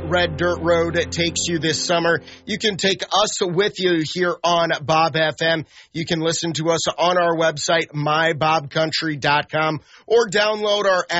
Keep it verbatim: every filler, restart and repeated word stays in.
red dirt road takes you this summer. You can take us with you here on Bob F M. You can listen to us on our website, my bob country dot com, or download our app.